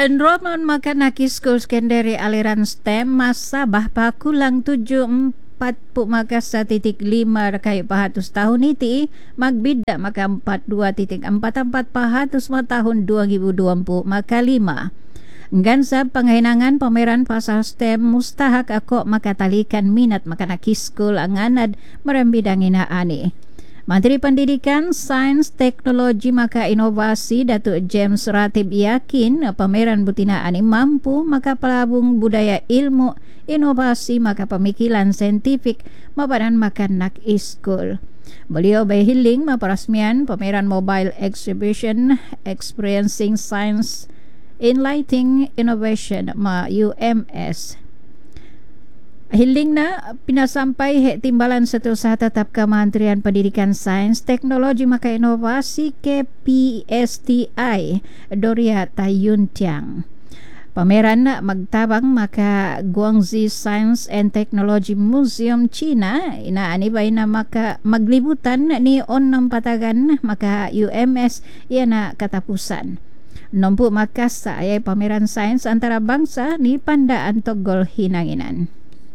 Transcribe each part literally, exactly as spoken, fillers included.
Enrollment maka nakis school sekondari aliran STEM masa bah pakulang tujuh empat pu maka satu titik lima rakai pahatus tahun iti magbida maka empat dua titik empat empat pahatus ma tahun dua ribu dua puluh maka lima. Gansa panghinangan pameran pasal STEM mustahak ako makatalikan minat maka nakis school ang anad marambidang inaani. Menteri Pendidikan, Sains, Teknologi maka Inovasi Datuk James Ratib yakin pameran butina ani mampu maka pelabung budaya ilmu, inovasi maka pemikiran saintifik mapanan maka nak iskul. Beliau berhiling maparasmian pameran mobile exhibition Experiencing Science Enlightening Innovation ma U M S. Hiling na pinasampay he timbalan sa sa tatap Kementerian Pendidikan Sains Teknologi maka Inovasi K P S T I Doria Tayuntiang. Pameran na magtabang maka Guangxi Science and Technology Museum China inaanibay na maka maglibutan ni onam patagan maka U M S yan na katapusan. Nompu maka sa ay pameran sains antara bangsa ni Pandaan Togol Hinanginan.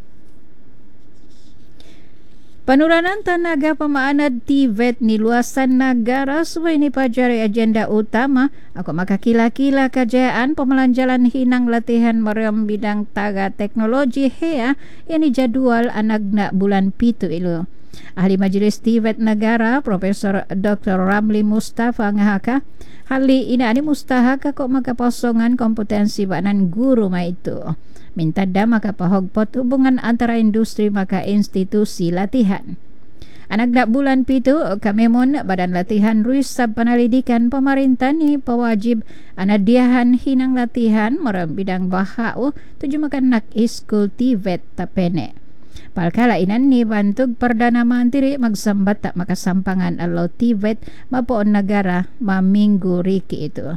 Panuranan Tanaga Pamaanad T V E T ni luasan negara suway ni pajari agenda utama ako makakila-kila kajayaan pemalanjalan hinang latihan mariam bidang taga teknologi hea yang jadwal anag na bulan pitu ilo. Ahli Majelis T V E T Negara Profesor Doktor Ramli Mustafa ngahaka hali ina ani mustahak ako makapasongan kompetensi banan guru ma itu. Minta da makapahogpot hubungan antara industri maka institusi latihan. Anak dak bulan pitu kami mon badan latihan Ruisab Panalidikan pemerintah ni pewajib anadiahan hinang latihan maram bidang bahau tuju makan nak iskul T V E T tapene. Palkala inan ni bantug Perdana Menteri magsambat tak makasampangan alo T V E T mapoon negara maminggu riki itu.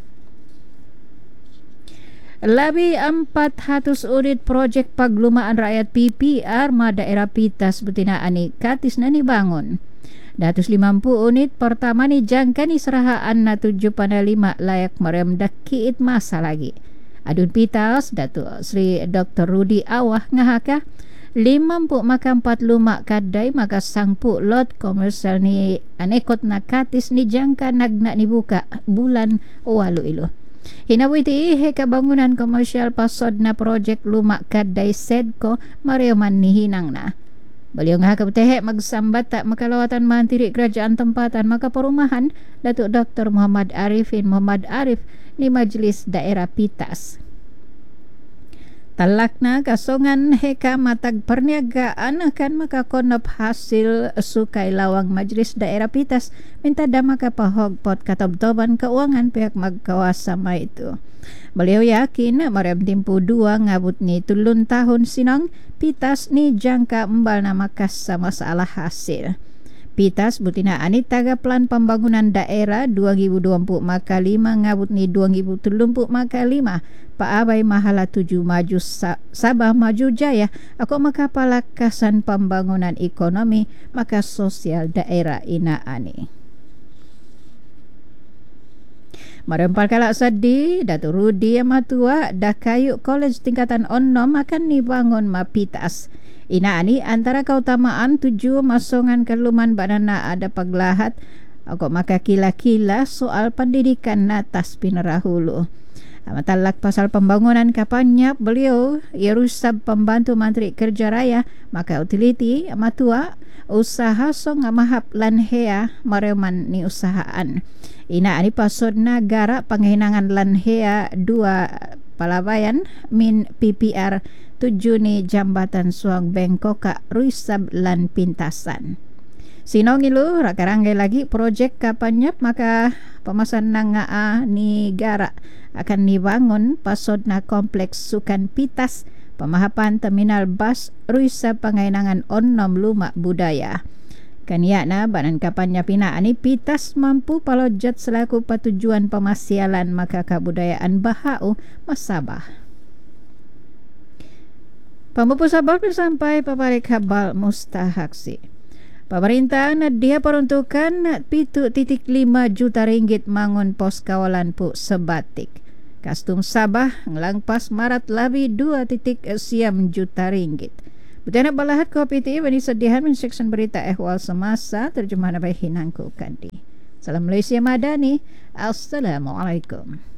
Labi empat ratus unit projek paglumaan rakyat P P R ma daerah Pitas betina ani katis na ni bangun. Datus lima puluh unit pertama ni jangka ni serahaan na tujuh pada lima layak mariam dakiit masa lagi. Adun Pitas Datuk Sri Doktor Rudi Awah ngahaka lima puluh maka empat luma kadai maka sangpu lot komersial ni anekot na katis ni jangka nagna ni buka bulan walu ilo. Hinawiti he kabangunan komersial pasod na projek lumak kadai Sedco mariaman ni hinang na. Beliau ngahakap tehe magsambat tak makalawatan Menteri Kerajaan Tempatan maka perumahan Datuk Doktor Muhammad Arifin Muhammad Arif ni Majlis Daerah Pitas. Talak na kasongan heka matag perniagaan akan makakonop hasil sukay lawang Majlis Daerah Pitas minta da makapahogpot katobtoban keuangan pihak magkawasa ma itu. Beliau yakin mariam timpu dua ngabut ni tulun tahun sinang Pitas ni jangka embal na makas sa masalah hasil. Pitas butina ani taga plan pembangunan daerah dua ribu dua puluh maka lima ngabut ni dua ribu tiga puluh maka lima paabay mahala tujuh maju sa, Sabah maju jaya ako makapalakasan pembangunan ekonomi maka sosial daerah ina ani. Marempal kalak sadi Datuk Rudi Amatua Dakayu College tingkatan onom akan dibangun ma Pitas. Ina ani antara keutamaan tujuh masongan keluman banana ada paglahat ako makakila-kila soal pendidikan natas pinerahulu. Matalak pasal pembangunan kapanya beliau Yerusab pembantu Menteri Kerja Raya maka utility matua usaha song mahap lanhea mareman ni usahaan. Ina ani pasod negara panghinangan lanhea dua palabayan min P P R tujuh ni jambatan suang Bengkoka Ruisab lan Pintasan. Sinong ilu rakarangge lagi projek kapanyap maka pemasan nangaa ni gara akan dibangun pasod na kompleks sukan Pitas pemahapan terminal bas Ruisab pangainangan onom lumak budaya. Kaniak na banan kapanya pinaan ni Pitas mampu palojat selaku patujuan pemasialan maka kabudayaan bahau Masabah. Pembupu Sabah bersampai paparik habal mustahaksi. Pemerintah dia peruntukan pitu titik lima juta ringgit mangun pos kawalan pu sebatik. Kastum Sabah ngelangpas Marat labi dua titik siam juta ringgit. Betana balahat kopi ti bani sedihan men section berita ehwal semasa terjemahan Abay Hinangku Kandi. Salam Malaysia Madani. Assalamualaikum.